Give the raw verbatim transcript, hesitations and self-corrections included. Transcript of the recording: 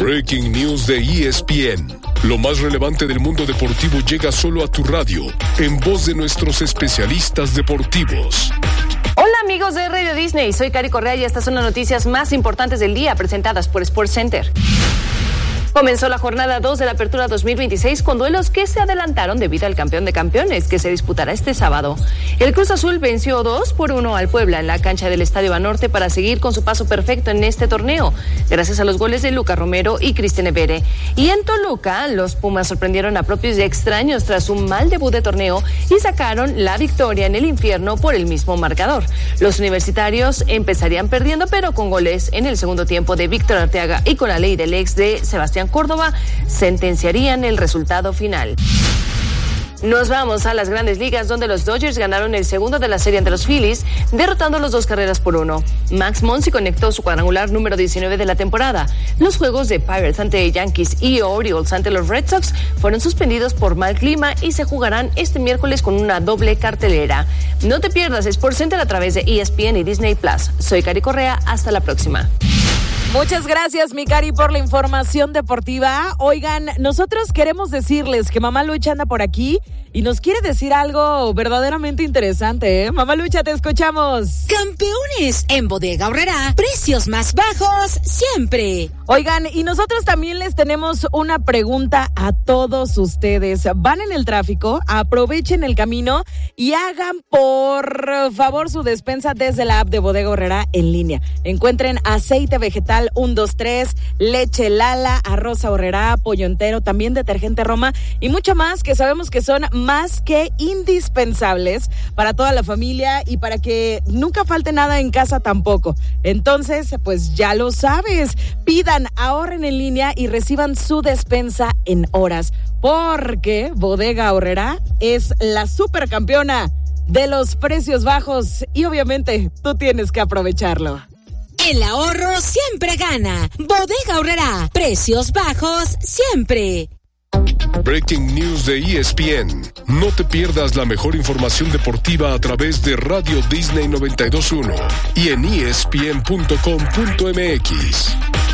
Breaking News de E S P N. Lo más relevante del mundo deportivo llega solo a tu radio, en voz de nuestros especialistas deportivos. Hola amigos de Radio Disney, soy Cari Correa y estas son las noticias más importantes del día presentadas por SportsCenter. Comenzó la jornada dos de la Apertura dos mil veintiséis con duelos que se adelantaron debido al campeón de campeones que se disputará este sábado. El Cruz Azul venció dos por uno al Puebla en la cancha del Estadio Banorte para seguir con su paso perfecto en este torneo, gracias a los goles de Lucas Romero y Cristian Evere. Y en Toluca, los Pumas sorprendieron a propios y extraños tras un mal debut de torneo y sacaron la victoria en el infierno por el mismo marcador. Los universitarios empezarían perdiendo, pero con goles en el segundo tiempo de Víctor Arteaga y con la ley del ex de Sebastián Córdoba, sentenciarían el resultado final. Nos vamos a las Grandes Ligas, donde los Dodgers ganaron el segundo de la serie ante los Phillies, derrotándolos dos carreras por uno. Max Muncy conectó su cuadrangular número diecinueve de la temporada. Los juegos de Pirates ante Yankees y Orioles ante los Red Sox fueron suspendidos por mal clima y se jugarán este miércoles con una doble cartelera. No te pierdas SportsCenter a través de E S P N y Disney Plus. Soy Cari Correa, hasta la próxima. Muchas gracias, mi Cari, por la información deportiva. Oigan, nosotros queremos decirles que Mamá Lucha anda por aquí y nos quiere decir algo verdaderamente interesante, ¿eh? Mamá Lucha, te escuchamos. Campeones en Bodega Aurrerá, precios más bajos siempre. Oigan, y nosotros también les tenemos una pregunta a todos ustedes. Van en el tráfico, aprovechen el camino y hagan por favor su despensa desde la app de Bodega Aurrerá en línea. Encuentren aceite vegetal uno dos tres, leche Lala, arroz Aurrerá, pollo entero, también detergente Roma y mucho más que sabemos que son más que indispensables para toda la familia y para que nunca falte nada en casa tampoco. Entonces, pues ya lo sabes, pidan, ahorren en línea y reciban su despensa en horas, porque Bodega Aurrerá es la supercampeona de los precios bajos y obviamente tú tienes que aprovecharlo. El ahorro siempre gana. Bodega Aurrerá, precios bajos siempre. Breaking News de E S P N. No te pierdas la mejor información deportiva a través de Radio Disney noventa y dos punto uno y en E S P N punto com punto M X.